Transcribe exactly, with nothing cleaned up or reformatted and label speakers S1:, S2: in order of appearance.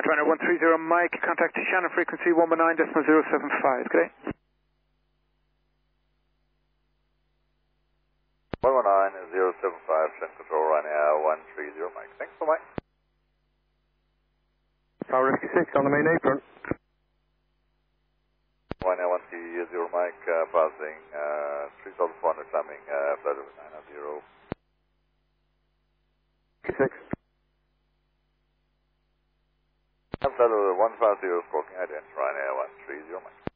S1: Ryanair one three zero Mike, contact Shannon frequency one one nine point zero seven five, good day.
S2: one one nine point zero seven five, Shannon Control, Ryanair one three zero Mike. Thanks so much.
S3: Tower Rescue six on the main apron.
S2: Ryanair one three zero Mike, uh, passing uh, three thousand four hundred, climbing uh, flight level nine zero.
S3: six.
S2: Flight level one five zero, squawking ident, Ryanair one three zero Mike.